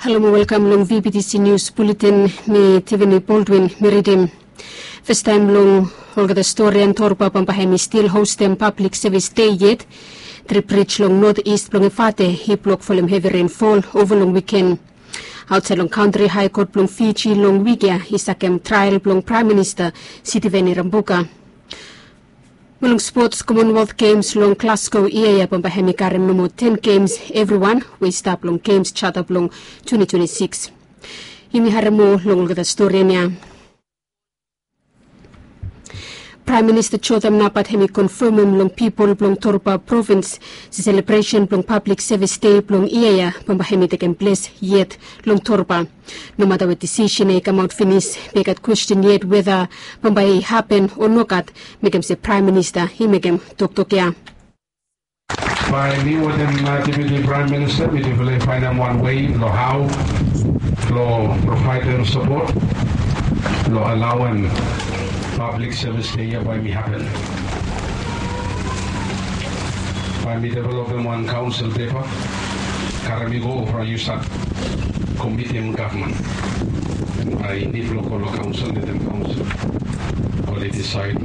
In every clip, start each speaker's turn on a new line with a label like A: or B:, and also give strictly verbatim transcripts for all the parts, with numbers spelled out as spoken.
A: Hello and welcome long V B T C News Bulletin me Tiffany Baldwin Meridim. First time long Olga the story and Torpa Pampahemi still host them public service day yet. Trip reach long northeast long Fate he block for them heavy rainfall over long weekend. Outside long country High Court long Fiji long Wigia isakem trial long Prime Minister Sitiveni Rambuka. Long sports Commonwealth Games long Glasgow Iaya Pampahemi Karem number ten games everyone we stop long games chat up long twenty twenty-six. Yumi haremo long the story niya. Prime Minister Chotham Napat hemi confirm long people long Torpa province the celebration long public service day long Iaya Pampahemi taken place yet long Torpa. No matter what decision they come out finish, they got question yet whether Pampai happen or not. Make him say Prime Minister, he make him talk to kya.
B: By me with them Deputy Prime Minister, we will find them one way, lo how, lo provide them support, lo allow and public service day by me happen. By me develop them one council paper, carry go for you start committee and government. I need local council, let them council, or they decide.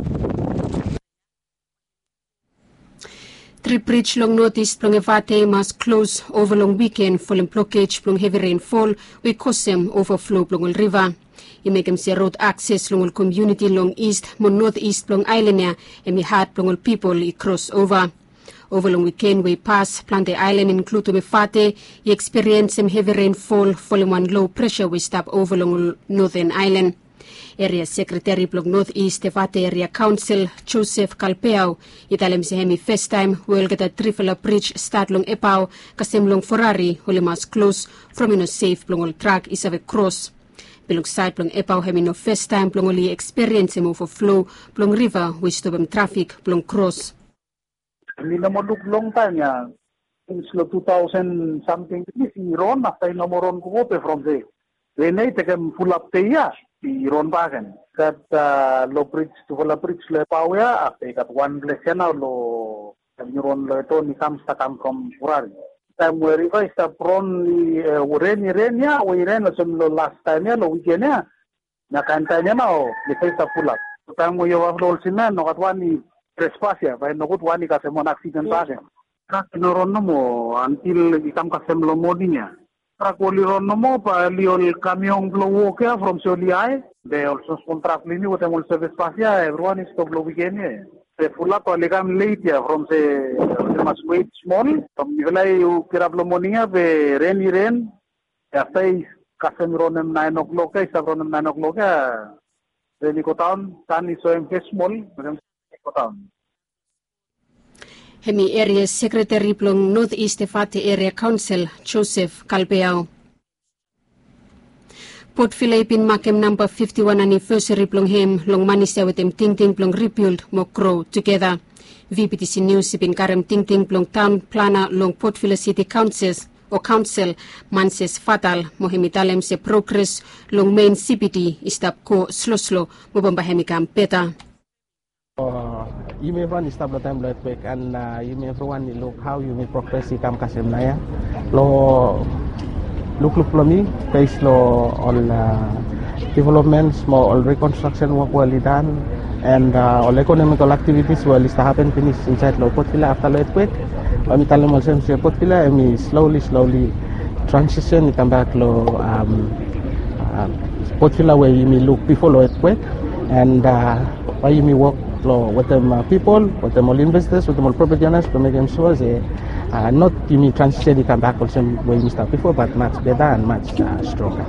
A: Trip bridge long notice long Evate must close over long weekend following blockage long heavy rainfall we cause them overflow long river. I make them say road access long community long east mon northeast long island and me hard long people I cross over. Over long weekend we pass Plante Island include to Mefate, you experience some heavy rainfall following one low pressure we stop over long Northern Island. Area Secretary Blog Northeast Tefate Area Council Joseph Kalpeau italem si hemi first time we'll get a triple bridge start long Epau kasem long Ferrari huli must close from in a safe long track is a cross. Belong side long Epau hemi no first time long only experience him overflow long river we stop him traffic long cross.
C: Hindi na mo look long time ya. Since two thousand something, si Ron, after na mo Ron kukope from the. When I take him full up the ya, si Ron bagan. Kat uh, low bridge to full up bridge le pao ya, after kat one place ya na lo, ni Ron lo ito ni comes to come from Ferrari. Time we revise the Ron ni rain rain ya, we rain lo some lo last time ya, lo weekend ya. Nakanta niya na o, ni face the full up. Time we have lo sinan, no katwan ni trespass ya, by no good one kasi mo accident pa siya. Truck inoron na mo until ikam kasi mo modin niya. Truck wali ron na mo pa liol kamyong blow kaya from Soliay. They also small truck lini with them also trespass ya. Everyone is to blow weekend ya. Se full up wali kam late ya from se mas wait small. From nivelay yung kirablo mo niya be rainy rain. After kasi ron ng nine o'clock kaya isa ron ng nine o'clock kaya. Rainy ko town. Sun is so small.
A: Hemi Area Secretary Plong Northeast Tefate Area Council Joseph Kalpeau. Port Philippine Makem number fifty-one anniversary Plong Hem Long Manisya with them Ting Ting Plong rebuild mo grow together. V B T C News Sipin Karem Ting Ting Plong Town Plana Long Port Phillip City Councils o Council Manses Fatal Mohimitalem se progress Long Main C B D istap ko slow slow mo bambahemi kampeta.
D: Uh, you may run stable time like quick and uh, you may everyone look how you may progress ikam kasem naya lo look look lo me face lo all uh, developments more all reconstruction work well done and uh, all economical activities well is to happen finish inside lo Port Phillip after lo quick kami talam mo sem se Port Phillip and we slowly slowly transition ikam back lo um, uh, Port Phillip where you may look before lo quick and uh, why you may work with them uh, people, with them all investors, with them all property owners to make them sure they uh, not give me transition they come back also where we start before but much better and much uh, stronger.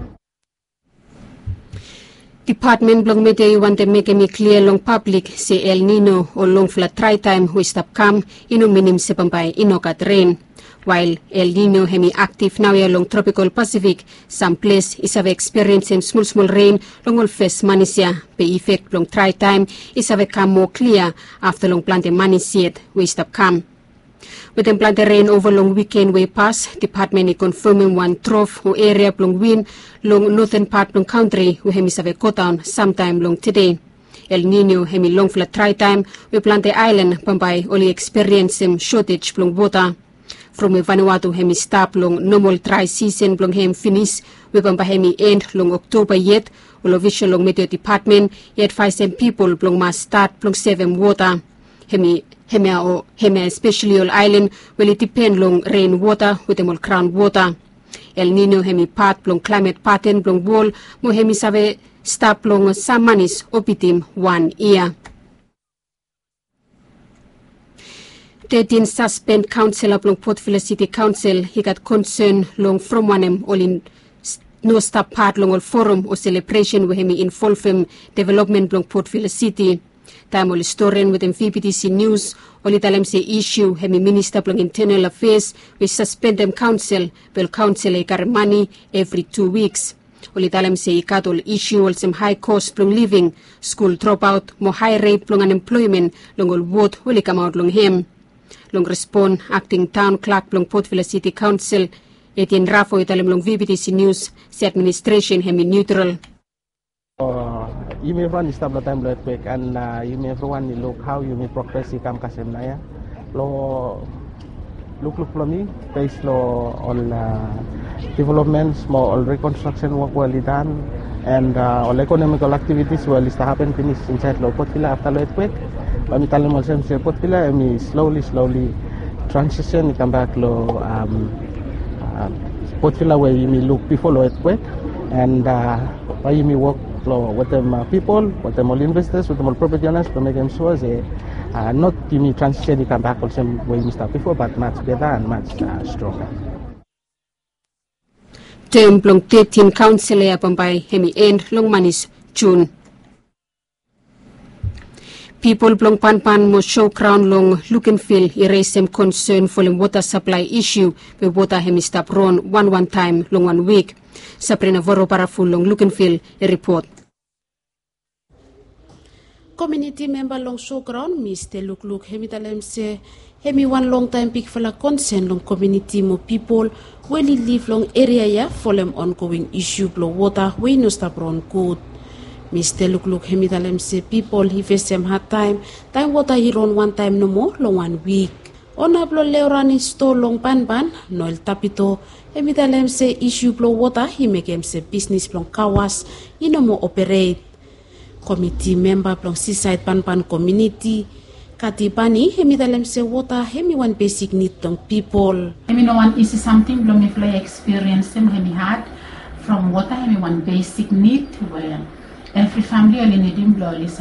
A: Department Blong Mete want to make me clear long public say El Nino or long flat try time we stop come ino minim se pampay inokat rain. While El Nino hemi active now along tropical Pacific, some place is have experiencing small small rain long all first manisya. Pe effect long try time is have come more clear after long plante manisiet we stop come. With them plante rain over long weekend we pass, department is confirming one trough or area long wind long northern part long country we hemi have cut down sometime long today. El Nino hemi long flat try time we plante island pampay only experience some shortage long water. From Vanuatu hemi stop long normal dry season long hem finish we bamba hemi end long October yet will official long Meteo Department yet five some people long must start long seven water hemi hemi or hemi especially all island will it depend long rain water with them all ground water El Nino hemi part long climate pattern long wall mo hemi save stop long samanis opitim one year. thirteen suspend councillor long Port Vila City Council he got concern long from one em all in no stop part long all forum or celebration with him involve him development long Port Vila City. Time all historian with M V P T C News all italem say issue hemi minister long internal affairs we suspend them council will council a money every two weeks. All italem say ikat all issue all some high cost long living school dropout more high rate long unemployment long all vote will come out long him. Long respond acting town clerk long Port Vila City Council Etienne Rafo italem long V B T C News si administration hemi neutral.
D: Uh, you may run stable time blood quick and uh, you may everyone look how you may progress ikam kasem naya lo look look for me based lo on uh, developments more all reconstruction work well done and uh, all economical activities well is to happen finish inside lo Port Vila after lo quick. Kami talim also sa Port Vila, kami slowly, slowly transition, come back lo um, uh, Port Vila where you may look before lo earthquake, and uh, where you may work lo with them uh, people, with them all investors, with them all property owners to make them sure they uh, not you may transition, you come back also where you start before, but much better and much uh, stronger.
A: Term long thirteen councillor Bombay hemi end long manis June. People blong pan pan mo show crown long look and feel erase some concern for the water supply issue with water hemi stop run one one time long one week. Sabrina Voro para full long look and feel a report.
E: Community member long show crown Mister Look Look hemi talem se hemi one long time pick for la concern long community mo people where live long area ya for them ongoing issue blow water we no stop run good. Mister Look Look hemi talem se people he face them hard time time water he run one time no more long one week. Ona blo leurani store long pan pan no el tapito hemi talem se issue blow water he make him se business long kawas he no more operate. Committee member from Seaside Pan Pan community Katipani hemi talem se water hemi one basic need long people.
F: Hemi no one is something long if I experience him hemi had from water hemi one basic need where every family only need him blow is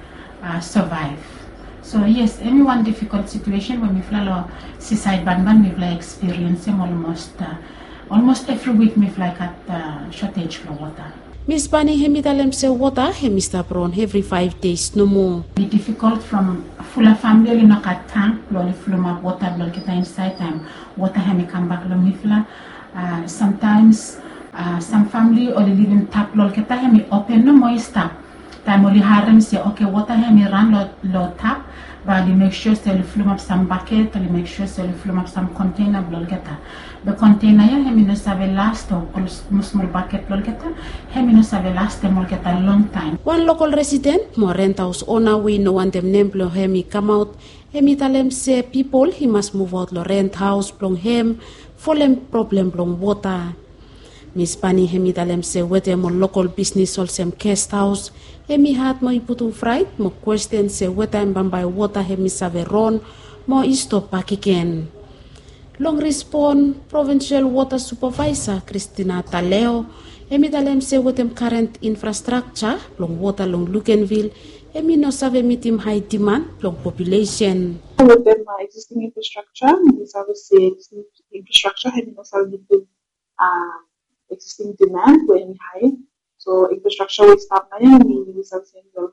F: uh, survive. So yes, any one difficult situation when we fly Seaside Pan Pan we fly experience him almost uh, almost every week we fly at uh, shortage for water.
E: Miss Bunny hemi talem se water hemi stop run every five days no more.
F: It's difficult from full family no kat tank loli flow ma water lol kita inside time water hemi come back lo mifla. Uh, sometimes uh, some family only live in tap lol kita hemi open no more stop. Time only harem say okay water hemi run lo lo tap but they make sure say flow up some bucket they make sure say flow up some container lol kita. The container ya hemi no save last or small bucket lol kita hemi no save last them lol kita long time.
E: One local resident more rent house owner we no want them name lo hemi come out hemi talem say people he must move out lo rent house plong him for them problem plong water. Miss Bunny hemi talem say wete mo local business all some guest house hemi hat mo iputu fright mo question say wete mbambay water hemi save ron mo stop back again. Long respond provincial water supervisor Christina Taleo hemi talem se wetem current infrastructure long water long Lukenville hemi no save meeting high demand long population.
G: With them uh, existing infrastructure, we have say existing infrastructure hemi no save meeting uh, existing demand where any high. So infrastructure will stop now and we will start seeing the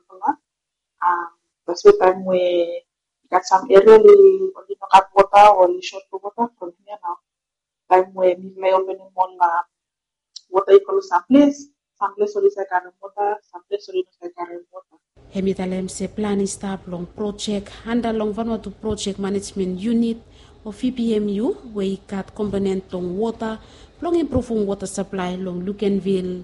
G: um that's the time where got some area only no got water or short water from here now. Time where we may open on uh, water equal some place, some place only say current water, some place only no say current water.
E: Hemi talem se plan is start long project under long Vanuatu project management unit of V P M U where got component long water, long improving water supply long Lukenville.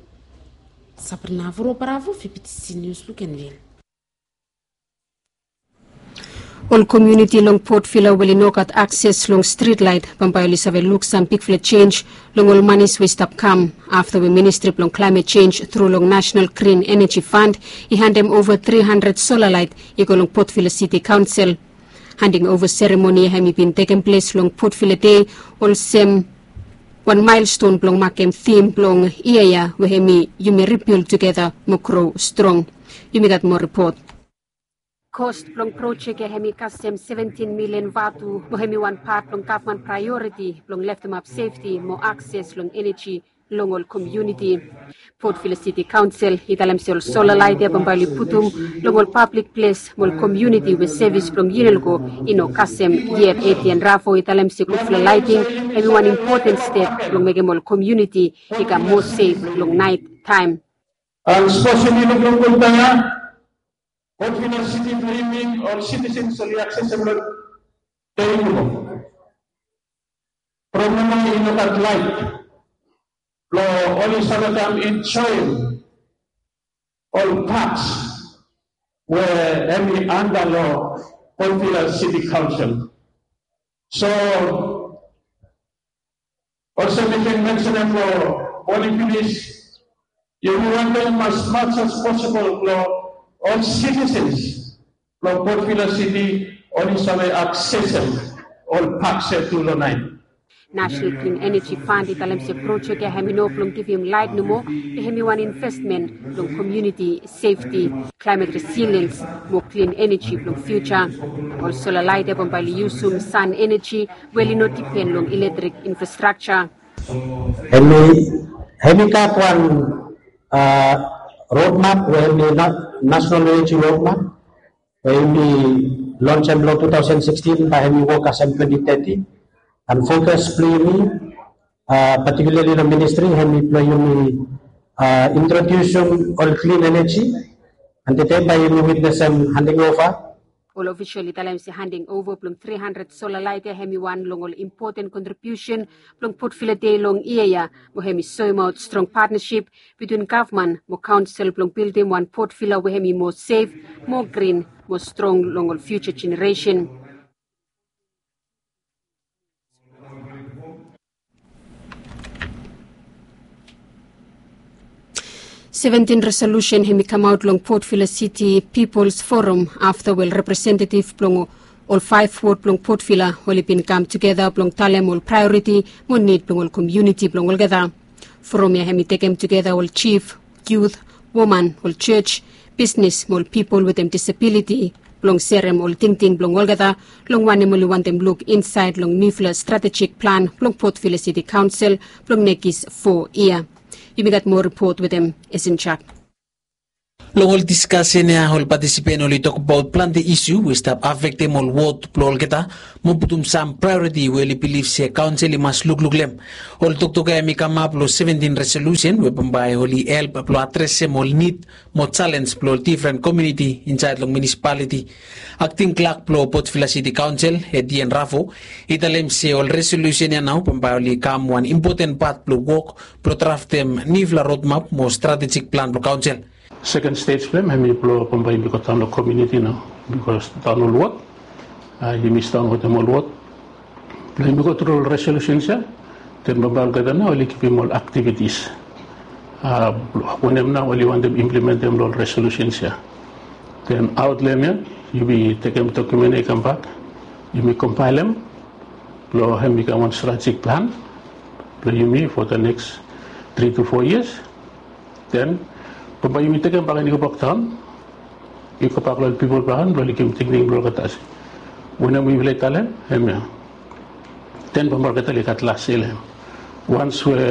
E: Sabrina Voro Bravo V P T C News Lukenville.
A: All community long Port Vila will inokat access long street light pampayoli save look some big flat change long all monies we stop come after the ministry long climate change through long National Green Energy Fund. He hand them over three hundred solar light iko long Port Vila City Council. Handing over ceremony hemi been taken place long Port Vila Day all same one milestone long makem theme long iya we hemi you may rebuild together mokro strong. You may get more report. Cost long project hemi custom seventeen million vatu mo hemi one part long government priority long left them up safety more access long energy long all community. Port Vila City Council italam sol solar light ya pambali putum long all public place mol community with service long yinelgo ino custom yet eighteen rafo italam si kufla lighting hemi one important step long mege mol community ika more safe long night time.
H: Ang especially long long kuntaya Port Vila City dreaming or citizens only accessible to problem in that light. Law only some in soil all parts where every under law Port Vila City Council. So also we can mention it for only finish you want them as much as possible law all citizens from Port Vila City only some accessible all parks to the night.
A: National Clean Energy Fund italam si project ya hemi no plong give him light no mo hemi one investment plong community safety climate resilience mo clean energy plong future also la light ya pambali usum sun energy weli no depend long electric infrastructure.
I: Hemi hemi ka kwan uh, roadmap where the national energy roadmap where we launch in twenty sixteen by we work as in twenty thirty and focus play uh, particularly the ministry we play uh, introduction all clean energy and the time by we witness and handing over
A: all officially talam si handing over plum three hundred solar light ya hemi one long all important contribution plum Port Vila Day long iya mo hemi soy out strong partnership between government mo council plum building one Port Vila we hemi more safe more green more strong long all future generation. seventeen resolution hemi come out long Port Vila City People's Forum after well representative plong all five ward plong Port Vila will been come together plong talem all priority mo need plong all community plong all gather. Forum ya hemi take them together all chief, youth, woman, all church, business, all people with them disability plong serem all ting ting plong all gather long one only want them look inside long Nifla strategic plan plong Port Vila City Council plong nekis four year. You may get more report with them as in chat.
J: Long discussion ya hol participant only talk about plant the issue we stop affecting all ward plol kita mo putum some priority we believe se council mas look look lem all talk to kaya mi come up lo seventeen resolution we pambay holi help plo address mo need mo challenge plo different community inside long municipality acting clerk plo Port Vila City Council Edian Rafo italem se all resolution ya now pambay holi come one important part plo work plo draft them Nifla roadmap mo strategic plan plo council.
H: Second stage plan, I mean, pro pambay because town community now because town will what, uh, you miss town with them all what. Plan because through resolutions, then babal gada na only keep more activities. Uh, when them now only want them implement them all resolutions yeah. Then outlay them, you be take them document they come back, you may compile them, blow him become one strategic plan, blow you me for the next three to four years, then. Pambay mi tekem pakai ni kopaktan, ikopaklan people pakan, balik kim tingling bro katas. Una mi bilay talen, hemya. Ten pambar kata likat last ilhem. Once we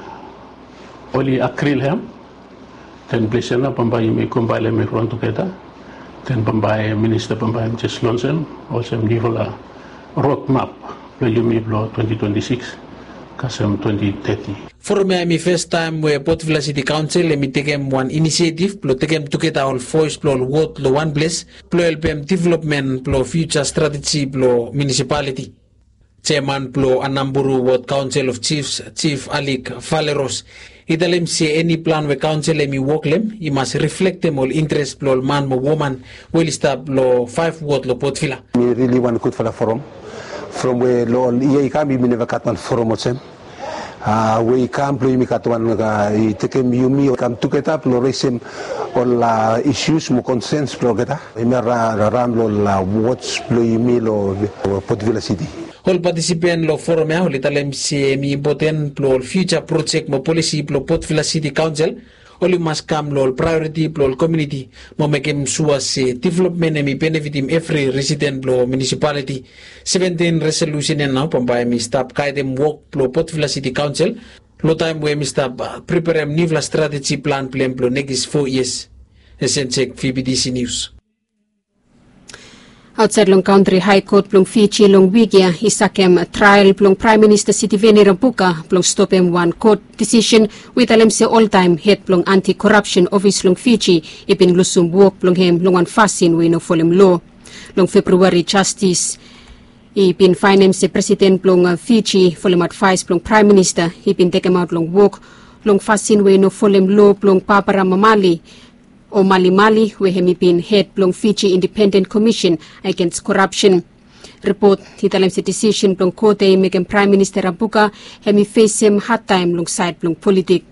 H: only acryl hem, then place na pambay mi kumbay mi front to kita. Then pambay minister pambay just lonsen, also mi vola roadmap, play mi blo twenty twenty-six, kasem twenty thirty.
J: For me, my first time where Port Vila City Council, let me take them one initiative, plo take them together all voice, plo all work, plo one place, plo help them development, plo future strategy, plo municipality. Chairman Plo Anamburu Ward Council of Chiefs, Chief Alik Faleros, italem si any plan we council emi woklem, i must reflect them all interest plo man mo woman, will stop lo five ward lo potfila.
K: We really want good for the forum. From where lo iya ikami mi never kat man forum otsem. Uh, we come plo imi katwan i tekem yumi kam tuketa plo resem all uh, issues mo concerns plo keta. Imi ra ram lo la watch plo imi lo Potvilla City.
J: All participant lo forum ya hol italem si mi important plo future project mo policy plo Potvilla City Council. Oli mas kam lo priority plo community mo mekem suas si development emi benefit im every resident plo municipality. seventeen resolution en now pambay mi stop kaidem work plo Potvilla City Council. Lo time we mi stop uh, prepare nivla strategy plan plan plo next four years. Esen check V B D C News.
A: Outside Long Country High Court plong Fiji long wigia isakem trial plong Prime Minister Sitiveni Rabuka plong stopem one court decision with alem se all time head plong anti-corruption office long Fiji ipin lusum buok plong hem long an fasin we no folem law. Long February Justice ipin finance se President plong Fiji folem advice plong Prime Minister ipin tekem out long walk long fasin we no folem law plong Papara Mamali o Mali Mali we hemipin head plong Fiji Independent Commission Against Corruption. Report titalem se decision plong kote mekem Prime Minister Rabuka hemi face him hard time long side plong politik.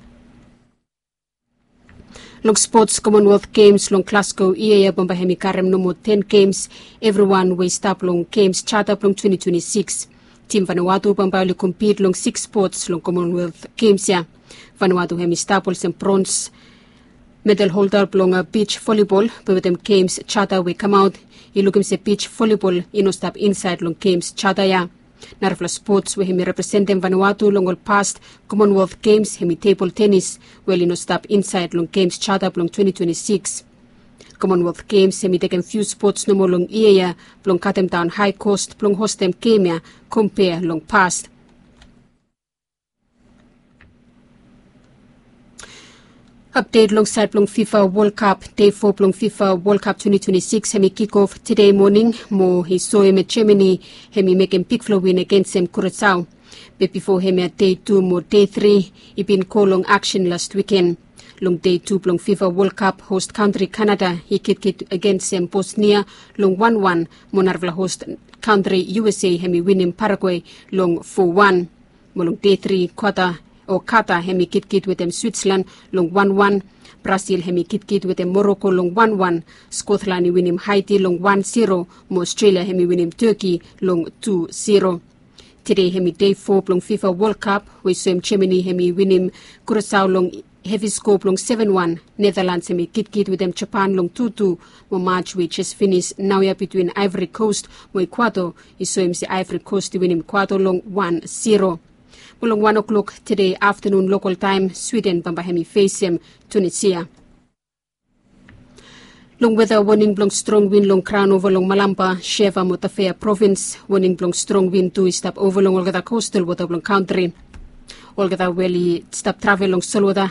A: Long sports Commonwealth Games long Glasgow iya bomba hemi karem nomo ten games everyone we stop long games charter plong twenty twenty-six. Team Vanuatu bomba li compete long six sports long Commonwealth Games ya. Vanuatu hemi staples and bronze medal holder plong beach volleyball but them games charter we come out i looking se beach volleyball ino stop inside long games charter ya narfla sports we hemi represent them Vanuatu long all past Commonwealth Games hemi table tennis well ino stop inside long games charter plong twenty twenty-six Commonwealth Games hemi taken few sports no more long iya plong katem down high cost plong hostem game ya compare long past. Update alongside plong FIFA World Cup day four plong FIFA World Cup twenty twenty-six hemi kick off today morning mo hisoe me Germany hemi make him pick flow win against him Curaçao. But before hemi at day two mo day three ipin call long action last weekend. Long day two plong FIFA World Cup host country Canada he kit kit against him Bosnia long one one mo narvla host country U S A hemi win him Paraguay long four one. Mo long day three quarter o Qatar hemi kit kit with them Switzerland long one one, Brazil hemi kit kit with them Morocco long one one, Scotland win him Haiti long one zero, Australia hemi win him Turkey long two zero. Today hemi day four long FIFA World Cup we saw him Germany hemi win him Curaçao long heavy scope long seven one, Netherlands hemi kit kit with them Japan long two two, mo match which is finished now ya between Ivory Coast mo Ecuador we saw him si Ivory Coast win him Ecuador long one zero. Along one o'clock today afternoon local time, Sweden bamba hemi face him Tunisia. Long weather warning blong strong wind long crown over long Malamba, Sheva Motafea province, warning blong strong wind to stop over long Olgada coastal water blong country. Olgada weli stop travel long Solwada